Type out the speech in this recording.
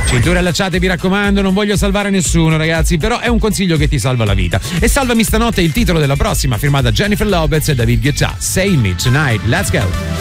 Cinture allacciate, mi raccomando, non voglio salvare nessuno, ragazzi, però è un consiglio che ti salva la vita. E Salvami stanotte è il titolo della prossima, firmata Jennifer Lopez e David Guetta. Save Me Tonight, let's go.